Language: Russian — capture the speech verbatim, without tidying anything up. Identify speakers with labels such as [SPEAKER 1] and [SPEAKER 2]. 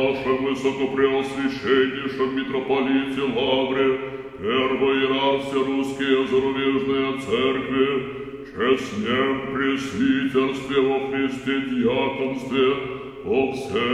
[SPEAKER 1] нашем высокопреосвященнейшем митрополите Лавре, первой иерархии русские зарубежные церкви, честнем пресвитерстве во Христе дьяконстве, во всем